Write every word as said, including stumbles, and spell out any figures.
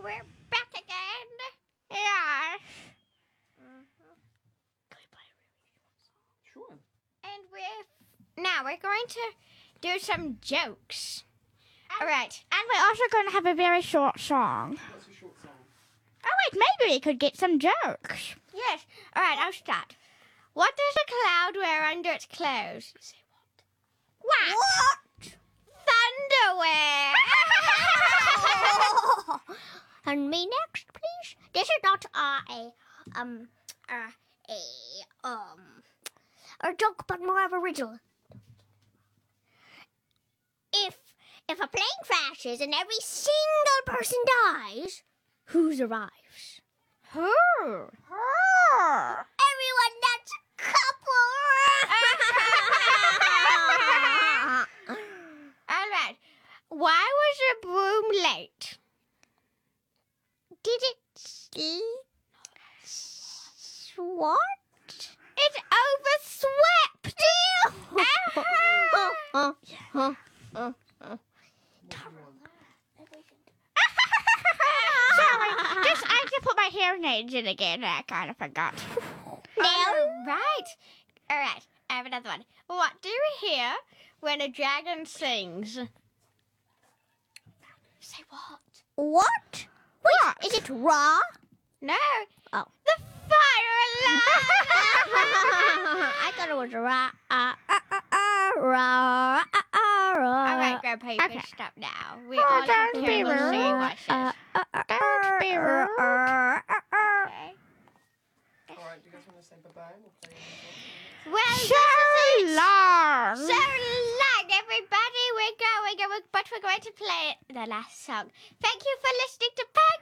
we're back again. Yeah. Mm-hmm. Can we play a really short song? Sure. And we're now we're going to do some jokes. And, All right. And we're also going to have a very short song. What's a short song? Oh, wait, maybe we could get some jokes. Yes. All right. I'll start. What does a cloud wear under its clothes? You say what? What? Thunderwear. And me next, please. This is not uh, a um uh, a um a joke, but more of a riddle. If if a plane crashes and every single person dies, who survives? Who? Everyone that's a couple. All right. Why was the broom late? Did it sleep? What? It overswept. Sorry, just I have to put my hearing aids in again. I kind of forgot. All right. All right. I have another one. What do you hear when a dragon sings? Say what? What? Wait, is it raw? No. Oh. The fire alarm. I thought it was raw. Uh, uh, uh, uh, raw. Uh, uh, raw. All right, Grandpa, you Okay. can stop now. We Oh, all have don't to be hear what she rude. watches. Uh, uh, uh, Don't be uh, rude. uh, uh, uh. Okay. Alright, do you guys want to say bye-bye? We'll play another Well, So this is it. long. So long, everybody. We're going, and we're- but we're going to play the last song. Thank you for listening to Pug